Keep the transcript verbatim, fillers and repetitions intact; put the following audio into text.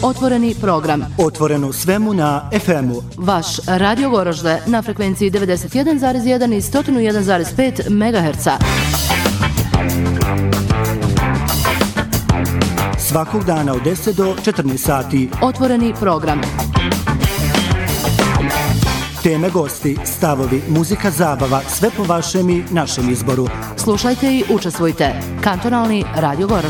Otvoreni program. Otvoreno svemu na ef emu. Vaš Radio Goražde na frekvenciji devedeset jedan zarez jedan i sto jedan zarez pet megaherca. Svakog dana od deset do četrnaest sati. Otvoreni program. Teme, gosti, stavovi, muzika, zabava, sve po vašem i našem izboru. Slušajte i učestvujte. Kantonalni Radio Goražde.